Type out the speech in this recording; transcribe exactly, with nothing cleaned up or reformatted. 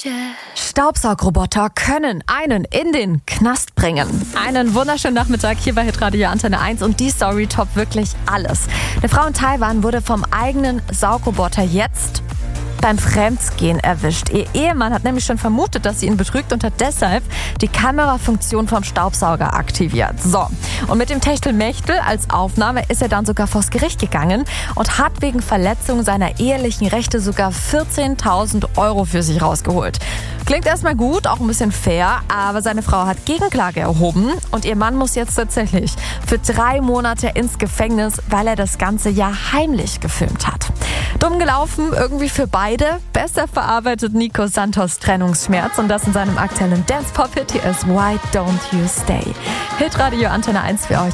Staubsaugroboter können einen in den Knast bringen. Einen wunderschönen Nachmittag hier bei Hitradio Antenne eins und die Story toppt wirklich alles. Eine Frau in Taiwan wurde vom eigenen Saugroboter jetzt beim Fremdgehen erwischt. Ihr Ehemann hat nämlich schon vermutet, dass sie ihn betrügt und hat deshalb die Kamerafunktion vom Staubsauger aktiviert. So, und mit dem Techtelmechtel als Aufnahme ist er dann sogar vors Gericht gegangen und hat wegen Verletzung seiner ehelichen Rechte sogar vierzehntausend Euro für sich rausgeholt. Klingt erstmal gut, auch ein bisschen fair, aber seine Frau hat Gegenklage erhoben und ihr Mann muss jetzt tatsächlich für drei Monate ins Gefängnis, weil er das ganze Jahr heimlich gefilmt hat. Dumm gelaufen, irgendwie für beide. Besser verarbeitet Nico Santos Trennungsschmerz und das in seinem aktuellen Dance-Pop-Hit. Hier ist Why Don't You Stay. Hitradio Antenne eins für euch.